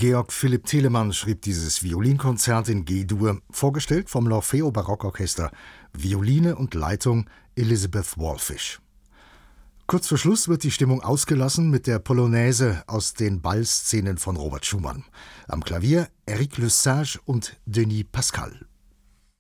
Georg Philipp Telemann schrieb dieses Violinkonzert in G-Dur, vorgestellt vom L'Orfeo Barockorchester, Violine und Leitung Elizabeth Wallfisch. Kurz vor Schluss wird die Stimmung ausgelassen mit der Polonaise aus den Ballszenen von Robert Schumann. Am Klavier Éric Le Sage und Denis Pascal.